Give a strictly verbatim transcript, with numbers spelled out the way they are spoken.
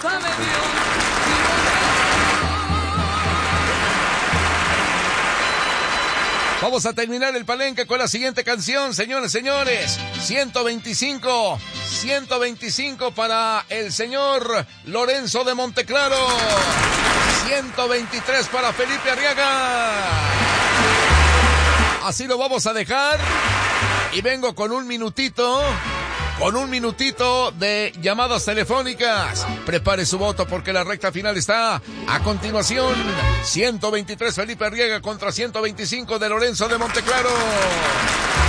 sabe Dios. Vamos a terminar el palenque con la siguiente canción, señores, señores. ciento veinticinco, ciento veinticinco para el señor Lorenzo de Monteclaro. ciento veintitrés para Felipe Arriaga. Así lo vamos a dejar. Y vengo con un minutito, con un minutito de llamadas telefónicas. Prepare su voto porque la recta final está a continuación. ciento veintitrés Felipe Arriaga contra ciento veinticinco de Lorenzo de Monteclaro.